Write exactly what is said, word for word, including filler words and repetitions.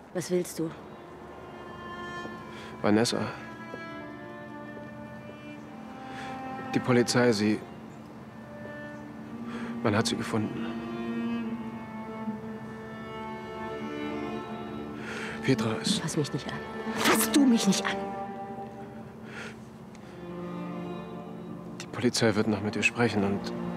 Was willst du? Vanessa. Die Polizei, sie... Man hat sie gefunden. Petra ist... Fass mich nicht an. Fass du mich nicht an! Die Polizei wird noch mit ihr sprechen und...